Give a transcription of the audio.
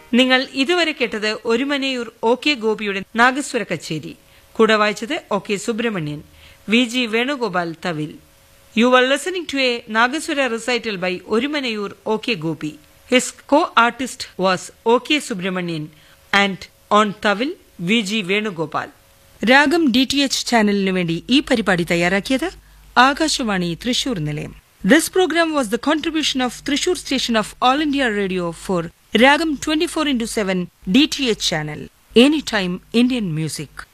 നിങ്ങൾ ഇതുവരെ കേട്ടത് ഒരുമനയൂർ OK ഗോപിയുടെ നാഗസ്വര കച്ചേരി. കൂടെ വായിച്ചത് OK Subramanian, VG Venugopal thavil. You were listening to a Nagaswara recital by Orumanayur OK Gopi. His co-artist was OK Subramanian and on Tavil VG Venugopal. രാഗം DTH ചാനലിനു വേണ്ടി ഈ പരിപാടി തയ്യാറാക്കിയത് ആകാശവാണി തൃശൂർ നിലയം. This program was the contribution of Thrissur station of All India Radio for Ragam 24/7 DTH channel. Anytime Indian music.